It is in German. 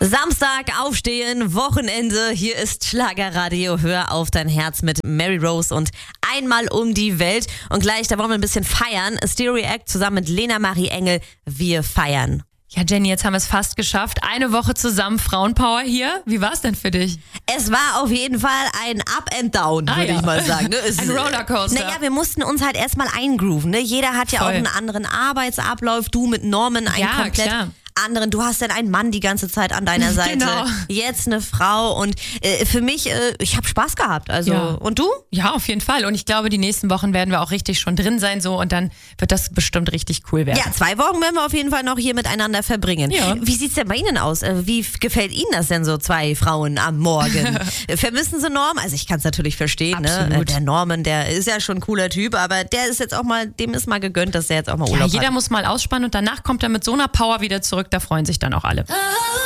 Samstag aufstehen, Wochenende. Hier ist Schlagerradio. Hör auf dein Herz mit Mary Rose und Einmal um die Welt. Und gleich, da wollen wir ein bisschen feiern. Stereo Act zusammen mit Lena Marie Engel. Wir feiern. Ja, Jenny, jetzt haben wir es fast geschafft. Eine Woche zusammen Frauenpower hier. Wie war es denn für dich? Es war auf jeden Fall ein Up and Down, würde ich mal sagen. Ne? Ein Rollercoaster. Naja, wir mussten uns halt erstmal eingrooven. Ne? Jeder hat ja Voll. auch einen anderen Arbeitsablauf. Du mit Norman einen komplett anderen. Du hast dann einen Mann die ganze Zeit an deiner Seite. Genau. Jetzt eine Frau. Und für mich, ich habe Spaß gehabt. Also, Ja. Und du? Ja, auf jeden Fall. Und ich glaube, die nächsten Wochen werden wir auch richtig schon drin sein so und dann wird das bestimmt richtig cool werden. Ja, 2 Wochen werden wir auf jeden Fall noch hier miteinander verbringen. Ja. Wie sieht's denn bei Ihnen aus? Wie gefällt Ihnen das denn so, 2 Frauen am Morgen? Vermissen Sie Norm? Also ich kann es natürlich verstehen. Ne? Absolut. Der Norman, der ist ja schon ein cooler Typ, aber der ist jetzt auch mal, dem ist mal gegönnt, dass der jetzt auch mal Ja, Urlaub jeder hat. muss mal ausspannen und danach kommt er mit so einer Power wieder zurück. Da freuen sich dann auch alle.